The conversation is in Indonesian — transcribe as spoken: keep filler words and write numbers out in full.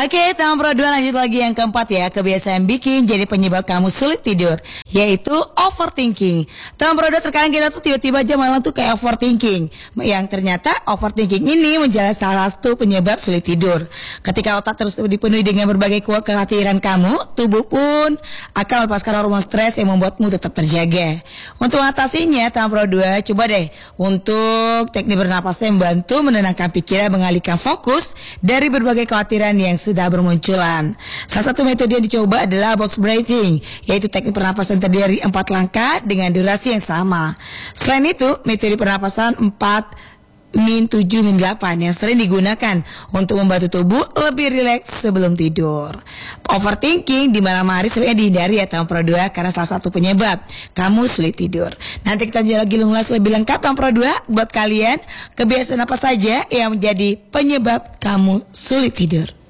Oke, tahun Pro dua lanjut lagi yang keempat ya. Kebiasaan bikin jadi penyebab kamu sulit tidur, yaitu overthinking. Tahun Pro dua terkadang kita tuh tiba-tiba aja malam tuh kayak overthinking. Yang ternyata overthinking ini menjadi salah satu penyebab sulit tidur. Ketika otak terus dipenuhi dengan berbagai kekhawatiran kamu, tubuh pun akan melepaskan hormon stres yang membuatmu tetap terjaga. Untuk mengatasinya, tahun Pro dua coba deh untuk teknik bernapas yang membantu menenangkan pikiran, mengalihkan fokus dari berbagai kekhawatiran yang sudah bermunculan. Salah satu metode yang dicoba adalah box breathing, yaitu teknik pernapasan terdiri dari empat langkah dengan durasi yang sama. Selain itu, metode pernapasan empat min tujuh min delapan yang sering digunakan untuk membantu tubuh lebih rileks sebelum tidur. Overthinking di malam hari sebenarnya dihindari ya tahun Pro dua, karena salah satu penyebab kamu sulit tidur. Nanti kita lagi mengulas lebih lengkap tahun Pro dua buat kalian, kebiasaan apa saja yang menjadi penyebab kamu sulit tidur.